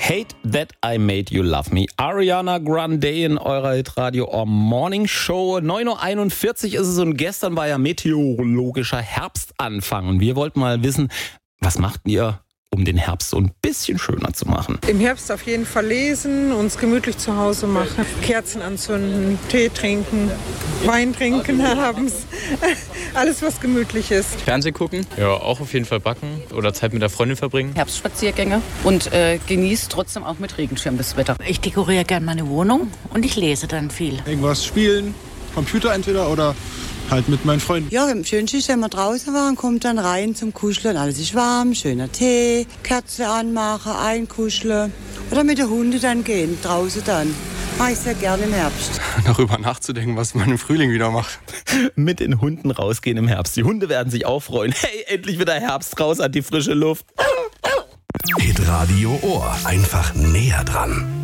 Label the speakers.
Speaker 1: Hate That I Made You Love Me. Ariana Grande in eurer Hitradio Morning Show. 9.41 Uhr ist es und gestern war ja meteorologischer Herbstanfang. Und wir wollten mal wissen, was macht ihr, um den Herbst so ein bisschen schöner zu machen?
Speaker 2: Im Herbst auf jeden Fall lesen, uns gemütlich zu Hause machen, Kerzen anzünden, Tee trinken, Wein trinken abends. Alles, was gemütlich ist.
Speaker 3: Fernsehen gucken. Ja, auch auf jeden Fall backen oder Zeit mit der Freundin verbringen.
Speaker 4: Herbstspaziergänge und genießt trotzdem auch mit Regenschirm das Wetter.
Speaker 5: Ich dekoriere gerne meine Wohnung und ich lese dann viel.
Speaker 6: Irgendwas spielen, Computer entweder oder halt mit meinen Freunden.
Speaker 7: Ja, am schönsten ist, wenn wir draußen waren, kommt dann rein zum Kuscheln. Alles ist warm, schöner Tee, Kerze anmachen, einkuscheln. Oder mit den Hunden dann gehen, draußen dann. Mache ich sehr gerne im Herbst.
Speaker 6: Darüber nachzudenken, was man im Frühling wieder macht.
Speaker 1: Mit den Hunden rausgehen im Herbst. Die Hunde werden sich auch freuen. Hey, endlich wieder Herbst, raus an die frische Luft.
Speaker 8: Hitradio Ohr. Einfach näher dran.